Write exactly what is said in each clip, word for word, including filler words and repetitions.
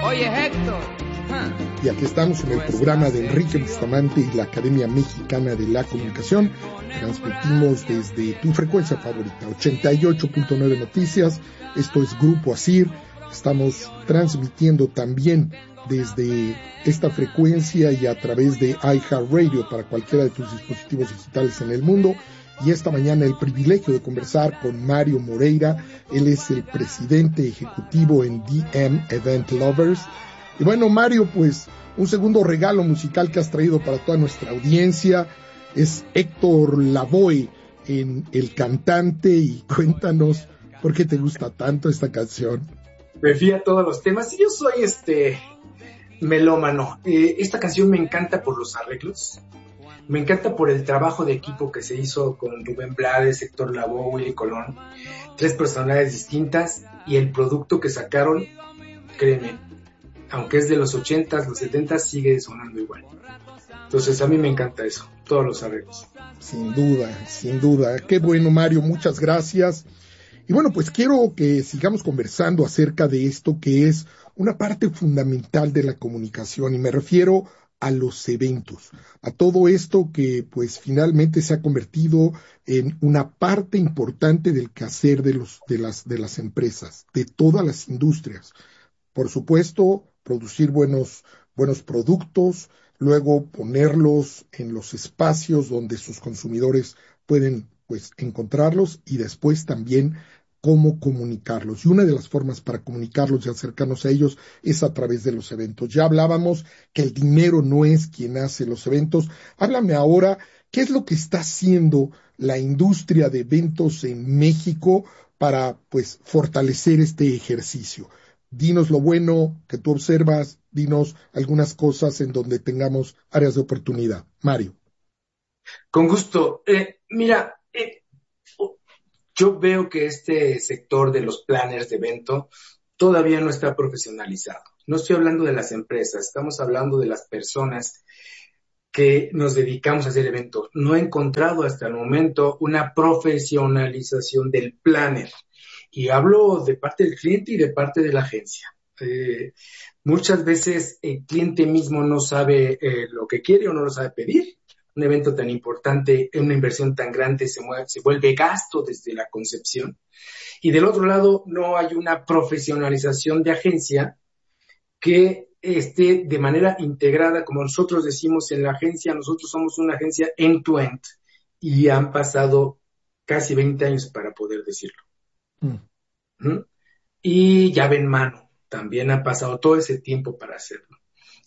Oye, Héctor. Y aquí estamos en el programa de Enrique Bustamante y la Academia Mexicana de la Comunicación. Transmitimos desde tu frecuencia favorita, ochenta y ocho punto nueve Noticias. Esto es Grupo ASIR. Estamos transmitiendo también desde esta frecuencia y a través de iHeartRadio para cualquiera de tus dispositivos digitales en el mundo. Y esta mañana el privilegio de conversar con Mario Moreira. Él es el presidente ejecutivo en D M Event Lovers. Y bueno, Mario, pues un segundo regalo musical que has traído para toda nuestra audiencia es Héctor Lavoe en El Cantante, y cuéntanos por qué te gusta tanto esta canción. Me fui a todos los temas. Yo soy este melómano. Eh, esta canción me encanta por los arreglos, me encanta por el trabajo de equipo que se hizo con Rubén Blades, Héctor Lavoe, Willy Colón, tres personalidades distintas, y el producto que sacaron, créeme, aunque es de los ochentas, los setentas, sigue sonando igual. Entonces a mí me encanta eso, todos los arreglos. Sin duda, sin duda. Qué bueno, Mario, muchas gracias. Y bueno, pues quiero que sigamos conversando acerca de esto que es una parte fundamental de la comunicación, y me refiero a los eventos, a todo esto que pues finalmente se ha convertido en una parte importante del quehacer de los, de las, de las empresas, de todas las industrias. Por supuesto, producir buenos, buenos productos, luego ponerlos en los espacios donde sus consumidores pueden pues encontrarlos, y después también cómo comunicarlos. Y una de las formas para comunicarlos y acercarnos a ellos es a través de los eventos. Ya hablábamos que el dinero no es quien hace los eventos. Háblame ahora, ¿qué es lo que está haciendo la industria de eventos en México para pues fortalecer este ejercicio? Dinos lo bueno que tú observas, dinos algunas cosas en donde tengamos áreas de oportunidad. Mario. Con gusto. Eh, mira, eh, yo veo que este sector de los planners de evento todavía no está profesionalizado. No estoy hablando de las empresas, estamos hablando de las personas que nos dedicamos a hacer eventos. No he encontrado hasta el momento una profesionalización del planner. Y hablo de parte del cliente y de parte de la agencia. Eh, muchas veces el cliente mismo no sabe eh, lo que quiere o no lo sabe pedir. Un evento tan importante, una inversión tan grande se, mueve, se vuelve gasto desde la concepción. Y del otro lado, no hay una profesionalización de agencia que esté de manera integrada, como nosotros decimos en la agencia. Nosotros somos una agencia end-to-end y han pasado casi veinte años para poder decirlo. Mm. ¿Mm? Y llave en mano, también ha pasado todo ese tiempo para hacerlo.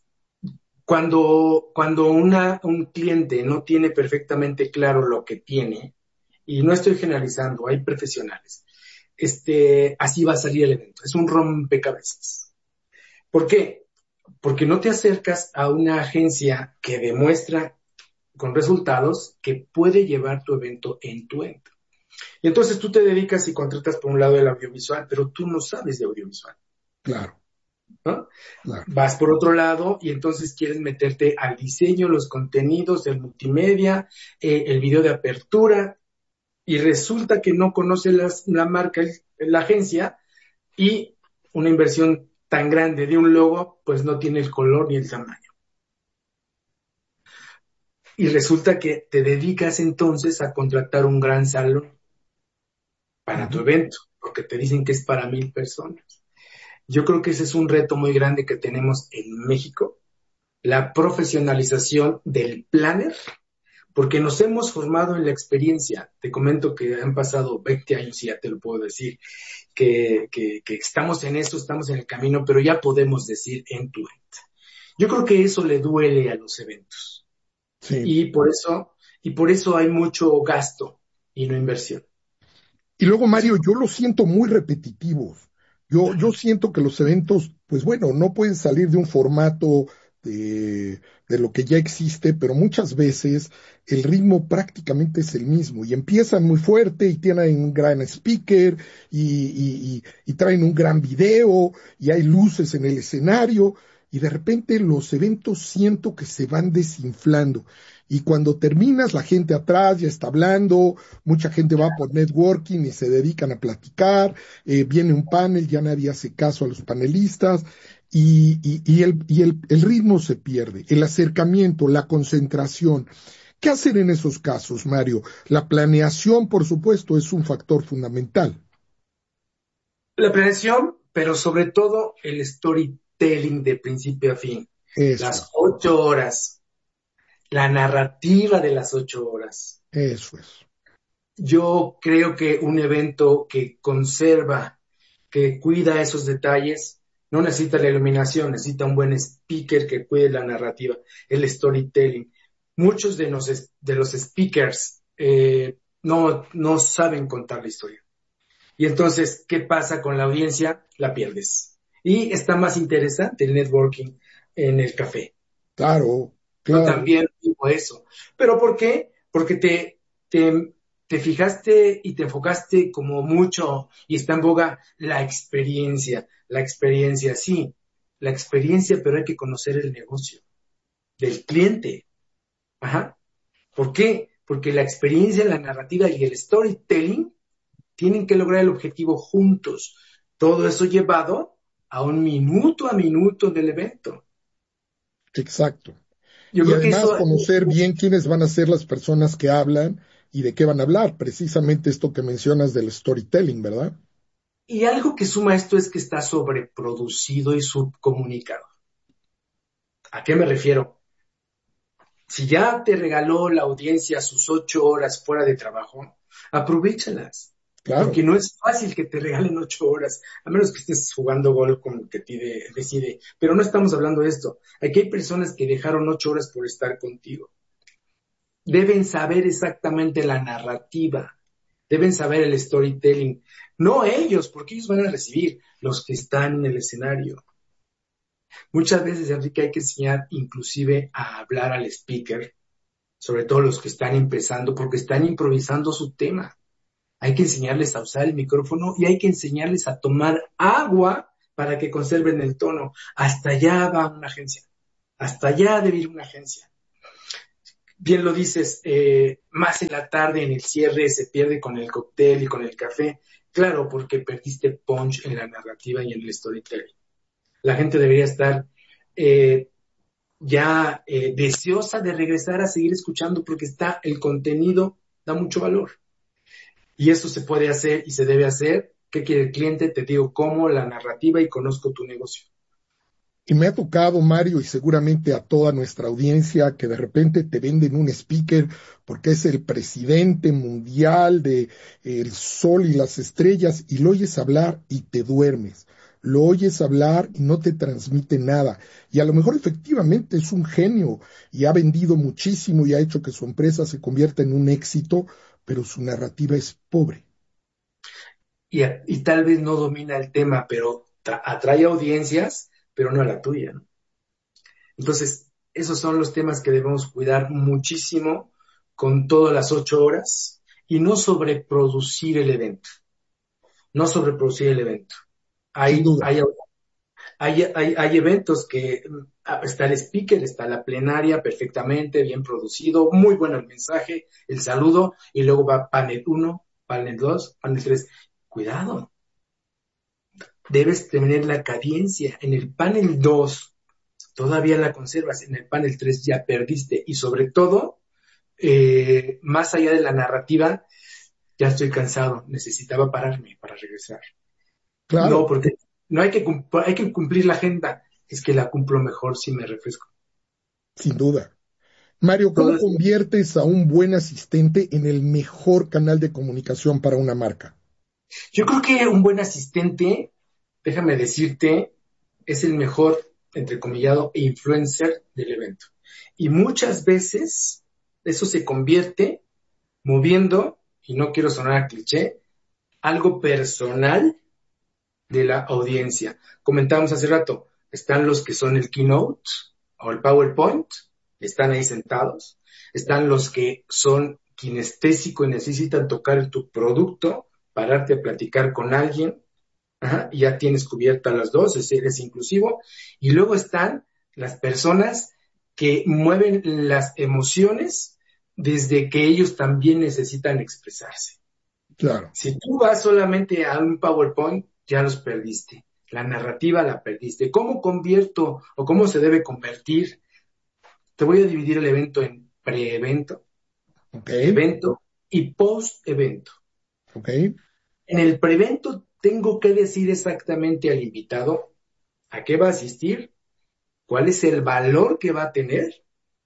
Cuando, cuando una, un cliente no tiene perfectamente claro lo que tiene, y no estoy generalizando, hay profesionales, este, así va a salir el evento. Es un rompecabezas. ¿Por qué? Porque no te acercas a una agencia que demuestra con resultados que puede llevar tu evento en tu end. Y entonces tú te dedicas y contratas por un lado el audiovisual, pero tú no sabes de audiovisual. Claro. ¿No? Claro. Vas por otro lado y entonces quieres meterte al diseño, los contenidos, el multimedia, eh, el video de apertura, y resulta que no conoce las, la marca, la agencia, y una inversión tan grande de un logo, pues no tiene el color ni el tamaño. Y resulta que te dedicas entonces a contratar un gran salón para uh-huh. tu evento, porque te dicen que es para mil personas. Yo creo que ese es un reto muy grande que tenemos en México, la profesionalización del planner, porque nos hemos formado en la experiencia. Te comento que han pasado veinte años, y ya te lo puedo decir, que, que, que estamos en esto, estamos en el camino, pero ya podemos decir end-to-end. Yo creo que eso le duele a los eventos. Sí. Y por eso, y por eso hay mucho gasto y no inversión. Y luego, Mario, yo lo siento muy repetitivos. Yo, yo siento que los eventos, pues bueno, no pueden salir de un formato de, de lo que ya existe, pero muchas veces el ritmo prácticamente es el mismo, y empiezan muy fuerte y tienen un gran speaker y, y, y, y traen un gran video y hay luces en el escenario, y de repente los eventos siento que se van desinflando. Y cuando terminas, la gente atrás ya está hablando, mucha gente va por networking y se dedican a platicar, eh, viene un panel, ya nadie hace caso a los panelistas y, y, y, el, y el, el ritmo se pierde, el acercamiento, la concentración. ¿Qué hacer en esos casos, Mario? La planeación, por supuesto, es un factor fundamental. La planeación, pero sobre todo el storytelling de principio a fin. Eso Las es, ocho horas, la narrativa de las ocho horas. eso es. Yo creo que un evento que conserva, que cuida esos detalles, no necesita la iluminación, necesita un buen speaker que cuide la narrativa, el storytelling. Muchos de los, de los speakers eh, no, no saben contar la historia. Y entonces, ¿qué pasa con la audiencia? La pierdes. Y está más interesante el networking en el café. Claro, Yo claro. también digo eso. ¿Pero por qué? Porque te, te, te fijaste y te enfocaste como mucho y está en boga la experiencia. La experiencia, sí, la experiencia, pero hay que conocer el negocio del cliente. Ajá. ¿Por qué? Porque la experiencia, la narrativa y el storytelling tienen que lograr el objetivo juntos. Todo eso llevado a un minuto a minuto del evento. Exacto. Yo Y creo que además eso, conocer bien quiénes van a ser las personas que hablan y de qué van a hablar. Precisamente esto que mencionas del storytelling, ¿verdad? y algo que suma esto es que está sobreproducido y subcomunicado. ¿A qué me refiero? Si ya te regaló la audiencia sus ocho horas fuera de trabajo, aprovéchalas. Porque Claro. no es fácil que te regalen ocho horas, a menos que estés jugando golf como el que pide, decide. Pero no estamos hablando de esto. Aquí hay personas que dejaron ocho horas por estar contigo. Deben saber exactamente la narrativa, deben saber el storytelling. No ellos, porque ellos van a recibir, los que están en el escenario. Muchas veces, Enrique, hay que enseñar inclusive a hablar al speaker, sobre todo los que están empezando, porque están improvisando su tema. Hay que enseñarles a usar el micrófono y hay que enseñarles a tomar agua para que conserven el tono. Hasta allá va una agencia. Hasta allá debe ir una agencia. Bien lo dices, eh, más en la tarde en el cierre se pierde con el cóctel y con el café. Claro, porque perdiste punch en la narrativa y en el storytelling. La gente debería estar eh, ya eh, deseosa de regresar a seguir escuchando porque está el contenido, da mucho valor. Y eso se puede hacer y se debe hacer. ¿Qué quiere el cliente? Te digo cómo, la narrativa y conozco tu negocio. Y me ha tocado, Mario, y seguramente a toda nuestra audiencia, que de repente te venden un speaker porque es el presidente mundial de eh, el sol y las estrellas, y lo oyes hablar y te duermes. Lo oyes hablar y no te transmite nada. Y a lo mejor efectivamente es un genio y ha vendido muchísimo y ha hecho que su empresa se convierta en un éxito, pero su narrativa es pobre. Y, y tal vez no domina el tema, pero atrae audiencias, pero no a la tuya, ¿no? Entonces, esos son los temas que debemos cuidar muchísimo con todas las ocho horas y no sobreproducir el evento. No sobreproducir el evento. Sin Hay, duda. hay, hay, hay, hay eventos que ah, está el speaker, está la plenaria perfectamente, bien producido, muy bueno el mensaje, el saludo, y luego va panel uno, panel dos, panel tres. Cuidado, debes tener la cadencia. En el panel dos todavía la conservas, en el panel tres ya perdiste y sobre todo, eh, más allá de la narrativa, ya estoy cansado, necesitaba pararme para regresar. No, Claro, porque no hay que, hay que cumplir la agenda, es que la cumplo mejor si me refresco. sin duda. Mario, Todo ¿cómo es, conviertes a un buen asistente en el mejor canal de comunicación para una marca? yo creo que un buen asistente, déjame decirte, es el mejor, entrecomillado, influencer del evento. Y muchas veces eso se convierte moviendo, y no quiero sonar a cliché, algo personal de la audiencia. Comentábamos hace rato, están los que son el keynote o el PowerPoint, están ahí sentados, están los que son kinestésicos y necesitan tocar tu producto, pararte a platicar con alguien, ajá, y ya tienes cubiertas las dos, es, eres inclusivo, y luego están las personas que mueven las emociones desde que ellos también necesitan expresarse. Claro. Si tú vas solamente a un PowerPoint, ya los perdiste. La narrativa la perdiste. ¿Cómo convierto o cómo se debe convertir? Te voy a dividir el evento en pre-evento, Okay. evento y post-evento. Okay. En el pre-evento tengo que decir exactamente al invitado a qué va a asistir, cuál es el valor que va a tener,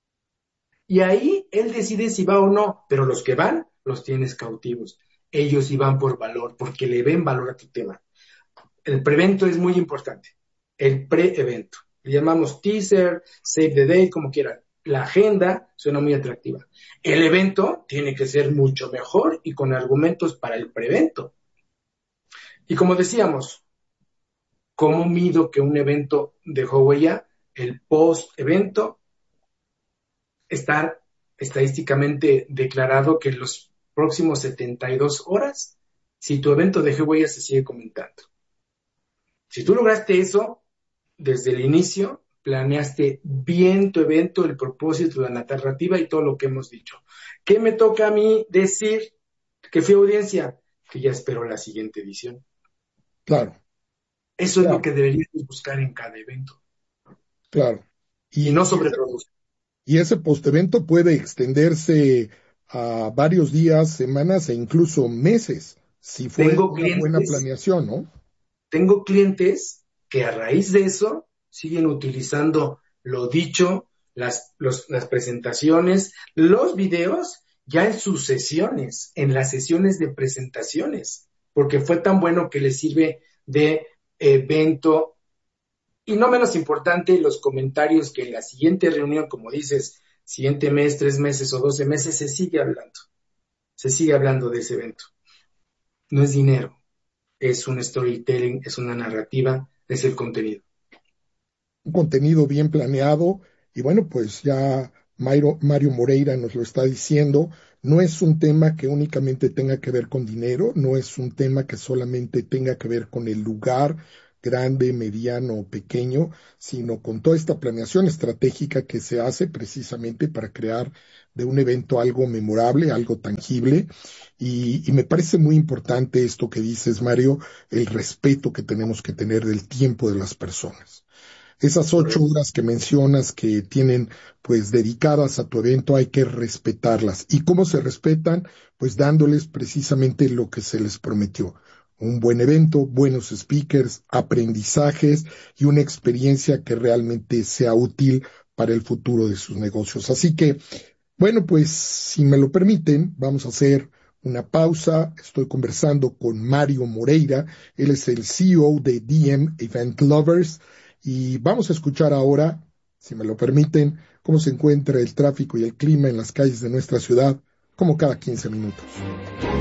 y ahí él decide si va o no, pero los que van los tienes cautivos. Ellos sí van por valor, porque le ven valor a tu tema. El pre-evento es muy importante. El pre-evento. Le llamamos teaser, save the date, como quieran. La agenda suena muy atractiva. El evento tiene que ser mucho mejor y con argumentos para el pre-evento. Y como decíamos, ¿cómo mido que un evento dejó huella? El post-evento está estadísticamente declarado que en los próximos setenta y dos horas, si tu evento dejó huella, se sigue comentando. Si tú lograste eso, desde el inicio, planeaste bien tu evento, el propósito, la narrativa y todo lo que hemos dicho. ¿Qué me toca a mí decir? Que fui audiencia, que ya espero la siguiente edición. Claro. Eso Claro. es lo que deberías buscar en cada evento. Claro. Y, Y, y no y ese, sobreproducir. y ese post-evento puede extenderse a varios días, semanas e incluso meses, si fue Tengo una buena clientes, planeación, ¿no? tengo clientes que a raíz de eso siguen utilizando lo dicho, las, los, las presentaciones, los videos, ya en sus sesiones, en las sesiones de presentaciones, porque fue tan bueno que les sirve de evento. Y no menos importante, los comentarios que en la siguiente reunión, como dices, siguiente mes, tres meses o doce meses, se sigue hablando. Se sigue hablando de ese evento. No es dinero, es un storytelling, es una narrativa, es el contenido. Un contenido bien planeado. Y bueno, pues ya Mario, Mario Moreira nos lo está diciendo. No es un tema que únicamente tenga que ver con dinero, no es un tema que solamente tenga que ver con el lugar grande, mediano o pequeño, sino con toda esta planeación estratégica que se hace precisamente para crear de un evento algo memorable, algo tangible. Y, y me parece muy importante esto que dices, Mario, el respeto que tenemos que tener del tiempo de las personas. Esas ocho Correcto. horas que mencionas que tienen pues dedicadas a tu evento hay que respetarlas. ¿Y cómo se respetan? Pues dándoles precisamente lo que se les prometió. Un buen evento, buenos speakers, aprendizajes y una experiencia que realmente sea útil para el futuro de sus negocios. Así que, bueno, pues si me lo permiten, vamos a hacer una pausa. Estoy conversando con Mario Moreira. Él es el C E O de D M Event Lovers. Y vamos a escuchar ahora, si me lo permiten, cómo se encuentra el tráfico y el clima en las calles de nuestra ciudad, como cada quince minutos.